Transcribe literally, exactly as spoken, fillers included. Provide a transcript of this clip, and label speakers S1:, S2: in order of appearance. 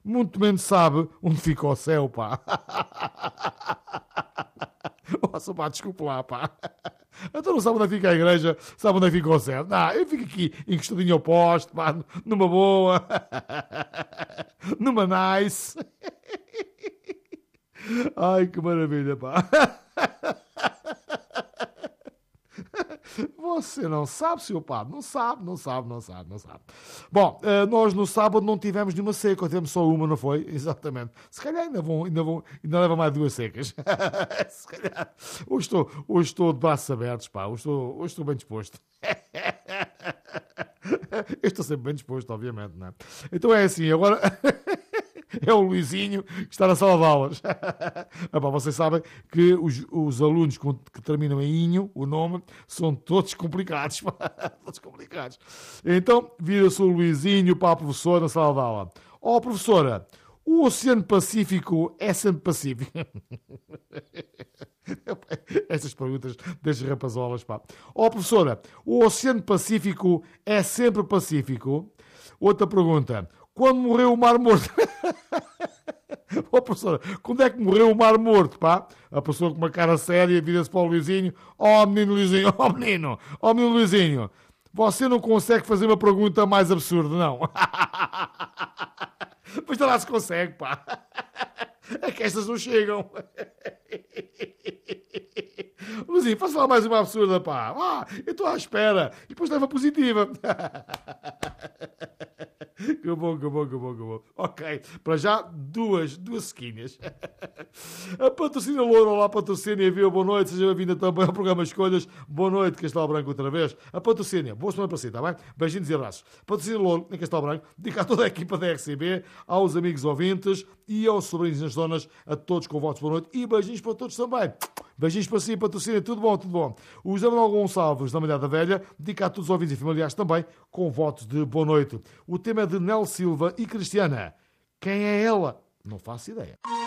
S1: muito menos sabe onde fica o céu, pá. Nossa, pá, desculpa lá, pá. Então não sabe onde fica a igreja, sabe onde fica o céu. Não, eu fico aqui encostadinho ao poste, pá, numa boa, numa nice. Ai, que maravilha, pá. Você não sabe, senhor padre? Não sabe, não sabe, não sabe, não sabe. Bom, nós no sábado não tivemos nenhuma seca, tivemos só uma, não foi? Exatamente. Se calhar ainda vão, ainda vão, ainda leva mais duas secas. Se calhar. Hoje estou, hoje estou de braços abertos, pá. Hoje estou, hoje estou bem disposto. Eu estou sempre bem disposto, obviamente, não é? Então é assim, agora... É o Luizinho que está na sala de aulas. Ah, pá, vocês sabem que os, os alunos que terminam em inho, o nome, são todos complicados. Todos complicados. Então, vira-se o Luizinho para a professora na sala de aula. Ó, oh, professora, o Oceano Pacífico é sempre Pacífico? Estas perguntas das rapazolas, pá. Ó, oh, professora, o Oceano Pacífico é sempre Pacífico? Outra pergunta. Quando morreu o Mar Morto? Ó, oh, professora, quando é que morreu o Mar Morto, pá? A professora com uma cara séria vira-se para o Luizinho. Ó, oh, menino Luizinho, ó, oh, menino, ó, oh, menino Luizinho, você não consegue fazer uma pergunta mais absurda, não? Pois lá se consegue, pá. É que estas não chegam. Luizinho, faça lá mais uma absurda, pá. Ah, eu estou à espera. E depois leva positiva. Que bom, que bom, que bom, que bom. Ok, para já, duas, duas sequinhas. A Patrocínio Louro, olá Patrocínio, viu, boa noite, seja bem-vinda também ao programa Escolhas. Boa noite, Castelo Branco outra vez. A Patrocínio, boa semana para si, está bem? Beijinhos e abraços. Patrocínio Louro, em Castelo Branco, dedica a toda a equipa da R C B, aos amigos ouvintes e aos sobrinhos nas zonas, a todos com votos boa noite e beijinhos para todos também. Beijinhos para si, Patrocínio, tudo bom, tudo bom. O José Manuel Gonçalves, da Malhada Velha, dedica a todos os ouvintes e familiares também, com votos de boa noite. O tema é de Nel Silva e Cristiana. Quem é ela? Não faço ideia.